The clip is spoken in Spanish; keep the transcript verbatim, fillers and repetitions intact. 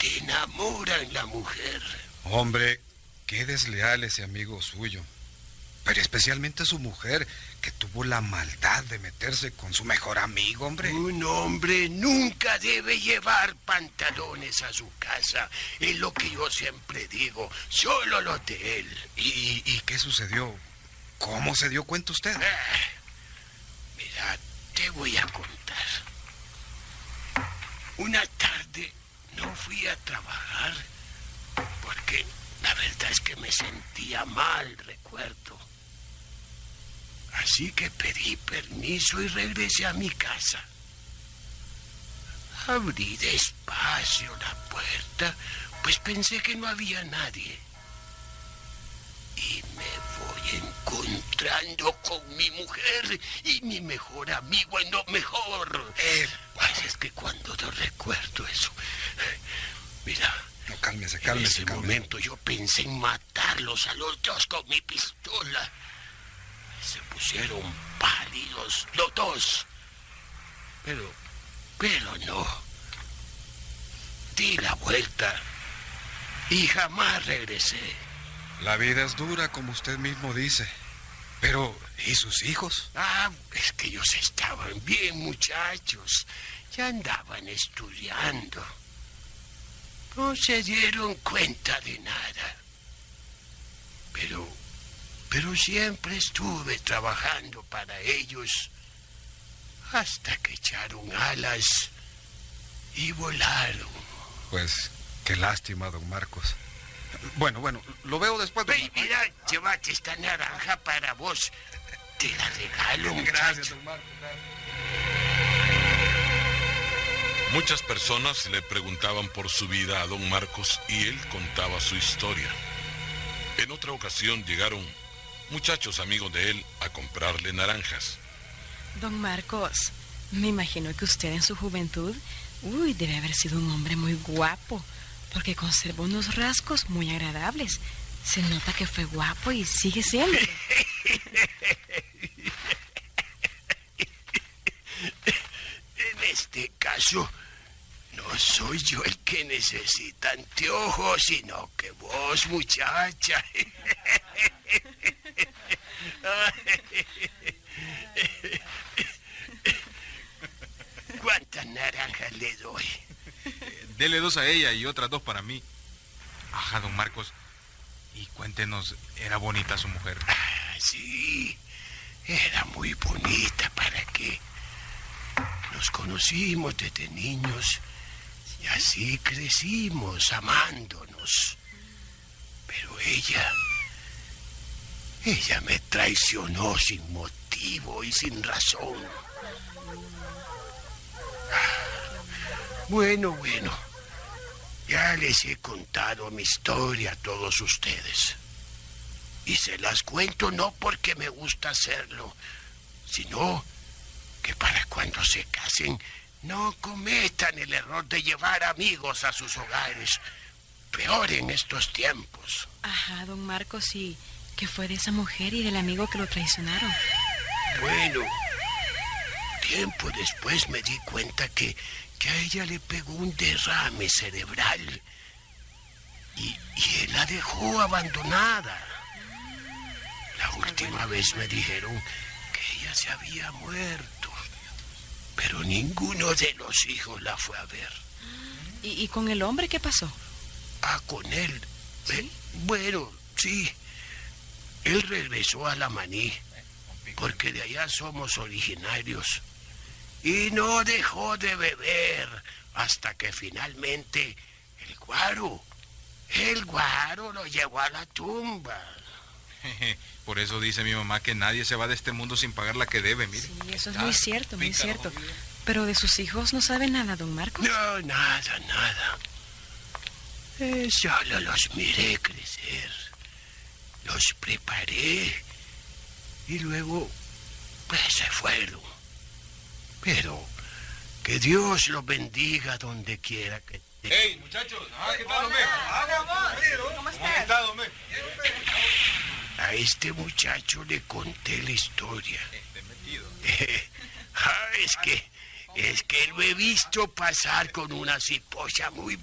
te enamoran la mujer. Hombre, qué desleal ese amigo suyo. Pero especialmente su mujer, que tuvo la maldad de meterse con su mejor amigo, hombre. Un hombre nunca debe llevar pantalones a su casa. Es lo que yo siempre digo, solo los de él. ¿Y, y qué sucedió? ¿Cómo se dio cuenta usted? Ah, mira, te voy a contar. Una tarde no fui a trabajar porque la verdad es que me sentía mal, recuerdo. Así que pedí permiso y regresé a mi casa. Abrí despacio la puerta, pues pensé que no había nadie. Y me voy encontrando con mi mujer y mi mejor amigo en lo mejor. Eh, pues es que cuando yo recuerdo eso... Mira... No, cálmese, cálmese. En ese momento yo pensé en matarlos a los dos con mi pistola. Se pusieron pálidos los dos. Pero, pero no. Di la vuelta y jamás regresé. La vida es dura, como usted mismo dice. Pero, ¿y sus hijos? Ah, es que ellos estaban bien, muchachos. Ya andaban estudiando. No se dieron cuenta de nada. Pero, pero siempre estuve trabajando para ellos hasta que echaron alas y volaron. Pues, qué lástima, don Marcos. Bueno, bueno, lo veo después. Ve, mira, llévate esta naranja para vos. Te la regalo, muchacho. Gracias, don Marcos. Muchas personas le preguntaban por su vida a don Marcos y él contaba su historia. En otra ocasión llegaron muchachos amigos de él a comprarle naranjas. Don Marcos, me imagino que usted en su juventud, uy, debe haber sido un hombre muy guapo, porque conserva unos rasgos muy agradables. Se nota que fue guapo y sigue siendo. En este caso, no soy yo el que necesita anteojos, sino que vos, muchacha. ¿Cuántas naranjas le doy? Eh, dele dos a ella y otras dos para mí. Ajá, don Marcos. Y cuéntenos, ¿era bonita su mujer? Ah, sí, era muy bonita. ¿Para qué? Nos conocimos desde niños y así crecimos amándonos. Pero ella, ella me traicionó sin motivo y sin razón. Bueno, bueno, ya les he contado mi historia a todos ustedes. Y se las cuento no porque me gusta hacerlo, sino que para cuando se casen no cometan el error de llevar amigos a sus hogares. Peor en estos tiempos. Ajá, don Marcos, ¿y qué fue de esa mujer y del amigo que lo traicionaron? Bueno, tiempo después me di cuenta que, que a ella le pegó un derrame cerebral. Y, y él la dejó abandonada. La última vez me dijeron que ella se había muerto. Pero ninguno de los hijos la fue a ver. ¿Y, y con el hombre qué pasó? Ah, con él. ¿Sí? Eh, bueno, sí. Él regresó a la Maní, porque de allá somos originarios. Y no dejó de beber hasta que finalmente el guaro, el guaro lo llevó a la tumba. Por eso dice mi mamá que nadie se va de este mundo sin pagar la que debe, mire. Sí, eso es muy cierto, muy cierto. Pero de sus hijos no sabe nada, don Marcos. No, nada, nada. Eh, solo los miré crecer. Los preparé. Y luego, pues se fueron. Pero que Dios los bendiga donde quiera que estén. ¡Hey, muchachos! Ah, ¿qué tal, hombre? ¿Cómo estás, hombre? A este muchacho le conté la historia. Este metido. Ah, es que, es que lo he visto pasar con una cipolla muy